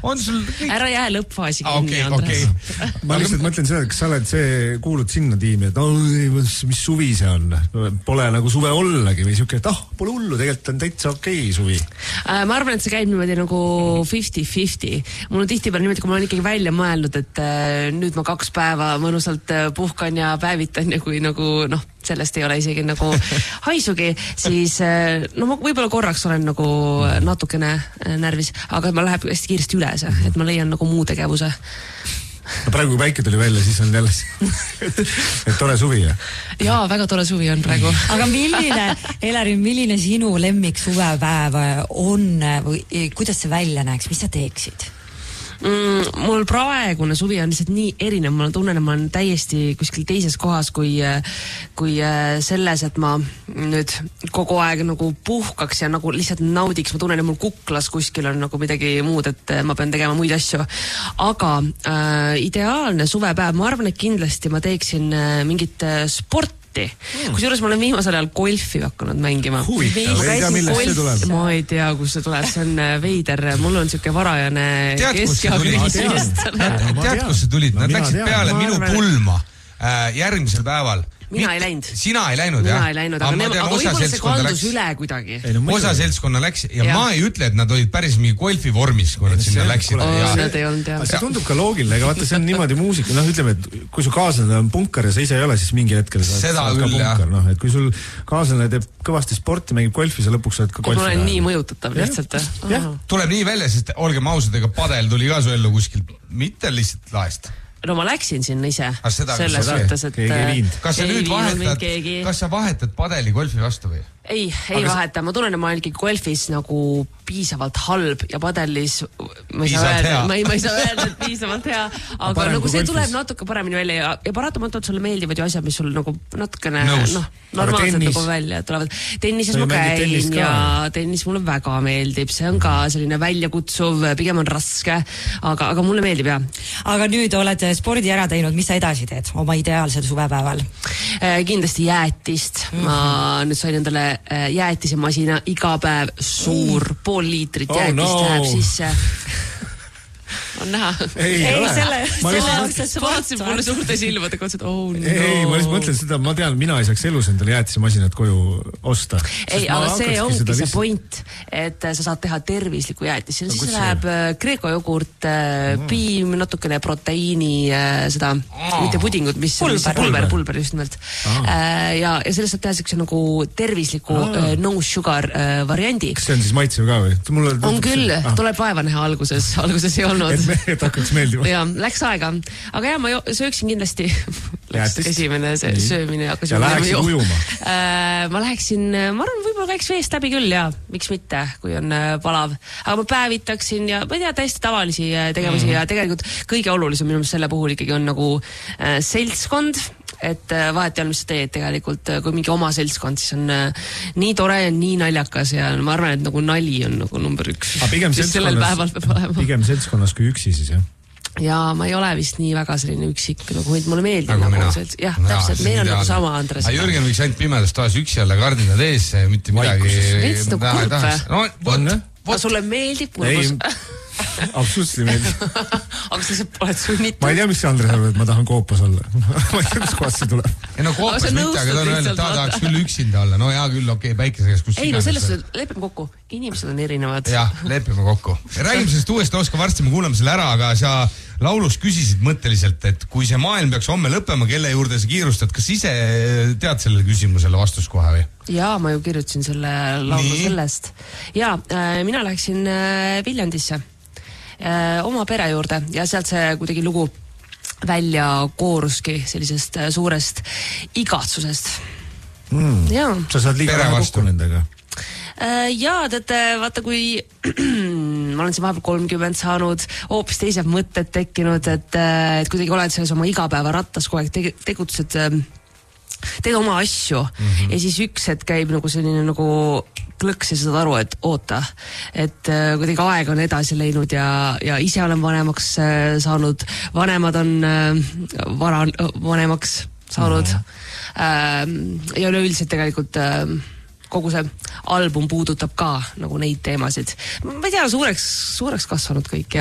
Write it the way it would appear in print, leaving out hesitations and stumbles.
on sul ära jää lõppfaasi kinni, Andres. Ma lihtsalt mõtlen seda, kas sa oled kuulud sinna tiimi, et mis suvi see on? Pole nagu suve ollagi või siuke, et pole hullu, tegelikult on täitsa okei suvi. Ma arvan, et see käib niimoodi nagu 50-50. Mul on tihtipeale niimoodi, kui ma olen ikkagi välja mõelnud, et nüüd ma 2 päeva mõnusalt puhkan ja päevitan ja kui nagu sellest ei ole isegi nagu haisugi, siis ma võib-olla korraks olen nagu natukene närvis, aga ma läheb hästi kiiresti üle see, et ma leian nagu muu tegevuse. No praegu kui päike tuli välja, siis on jälle et tore suvi. Jaa, väga tore suvi on praegu. Aga milline sinu lemmik suvepäev on või kuidas see välja näeks, mis sa teeksid? Mul praegune suvi on lihtsalt nii erinev, ma tunnen, et ma olen täiesti kuskil teises kohas kui selles, et ma nüüd kogu aeg nagu puhkaks ja nagu lihtsalt naudiks, ma tunnen, et mul kuklas kuskil on nagu midagi muud, et ma pean tegema muid asju. Aga ideaalne suvepäev, ma arvan, et kindlasti ma teeksin mingit sporti. Kusjuures ma olen viimasel ajal golfi hakanud mängima. Huvitav, ei tea, millest see tuleb. Ma ei tea, kus see tuleb, see on veider. Mul on siuke varajane keskjaagriisist. Tead, kus see tulid? Nad läksid peale minu pulma järgmisel päeval. Mina ei läinud. Sina ei läinud, jah? Mina ei läinud, aga võib-olla see kandus üle kuidagi. Osa seltskonna läks ja ma ei ütle, et nad olid päris mingi golfi vormis, kui nad sinna läksid. Nad ei olnud, jah. See tundub ka loogiline, aga vaata, see on niimoodi muusika. Ütleme, et kui su kaaslane on punkar ja sa ise ei ole, siis mingi hetkel sa oled ka punkar. Et kui sul kaaslane teeb kõvasti sporti, mängib golfi, sa lõpuks oled ka golfi. Ma olen nii mõjutatav lihtsalt. Tuleb nii välja, sest olgem ausad, ega padel tuli ka su ellu kuskil, mitte lihtsalt laest. No ma läksin sinna ise. Selles mõttes, et kas sa vahetad padeli golfi vastu või? Ei vaheta. Ma tunnen, et ma olen ikkagi golfis nagu piisavalt halb ja padelis ma ei saa öelda, et piisavalt hea, aga nagu see tuleb natuke paremini välja ja paratamatult sulle meeldivad ju asjad, mis sul nagu natukene normaalselt nagu välja tulevad. Tennises ma käin ja tennis mulle väga meeldib, see on ka selline väljakutsuv, pigem on raske, aga mulle meeldib jah. Aga nüüd oled spordi ära teinud, mis sa edasi teed oma ideaalsel suvepäeval? Kindlasti jäätist. Ma nüüd sain endale jäätisemasina iga päev suur 0,5 liitrit jäätist läheb sisse. On näha. Ma vaatasin mulle suurte silmadega, et Ei, ma mõtlen seda, ma tean, mina ei saaks elus endale jäätisemasinat koju osta. Ei, aga see ongi see point, et sa saad teha tervislikku jäätist. Siis läheb kreeko jogurt, piim, natukene proteiini, seda, mitte pudingut, mis pulber just nimelt. Ja sellest saab teha siukse nagu tervisliku no sugar variandi. Kas see on siis maitsev ka või? On küll, tuleb vaeva näha alguses ei olnud. Et hakkaks meeldima. Ja, läks aega. Aga jah, ma sööksin kindlasti esimene söömine. Ja läheksin ujuma. Ma arvan, võib-olla käiks veest läbi küll, ja miks mitte, kui on palav. Aga ma päevitaksin ja ma ei tea, täiesti tavalisi tegevusi ja tegelikult kõige olulisem minu selle puhul ikkagi on nagu seltskond, et vahet ei ole, mis sa teed tegelikult, kui mingi oma seltskond, siis on nii tore ja nii naljakas ja ma arvan, et nagu nali on nagu number 1. Pigem seltskonnas kui üksi siis, jah? Ja ma ei ole vist nii väga selline üksik, nagu mulle meeldib. Jah, täpselt, meil on nagu sama, Andres. Jürgen võiks ainult pimedas toas üksi olla kardinad ees, mitte midagi. Veits nagu kurb. Aga sulle meeldib kurbus? Absoluutselt meeldib. Aga sa oled sunnitud. Ma ei tea, mis see Andres arvab, et ma tahan koopas olla. Ma ei tea, kus kohast see tuleb. Ei no koopas mitte, aga ta on öelnud, et ta tahaks küll üksinda olla. No hea küll, okei, päikeses, kus ei, no sellest lepime kokku. Inimesed on erinevad. Jah, lepime kokku. Räägime sellest uuesti Oska varsti, me kuulame selle ära, aga sa laulus küsisid mõtteliselt, et kui see maailm peaks homme lõppema, kelle juurde sa kiirustad, kas ise tead sellele küsimusele vastus kohe või? Jaa, ma ju kirjutasin selle laulu sellest. Jaa, mina läheksin Viljandisse oma pere juurde ja sealt see kuidagi lugu välja kooruski sellisest suurest igatsusest. Sa saad liiga väga kokku nendega? Jaa, teate, vaata kui ma olen siin vahepeal 30 saanud, hoopis teised mõtted tekkinud, et kuidagi oled selles oma igapäeva rattas kogu aeg tegutsed, teed oma asju ja siis üks hetk käib nagu selline nagu klõks ja saad aru, et oota, et kuidagi aeg on edasi läinud ja ise olen vanemaks saanud, vanemad on vanemaks saanud ja üleüldiselt tegelikult kogu see album puudutab ka nagu neid teemasid. Ma ei tea, suureks kasvanud kõik.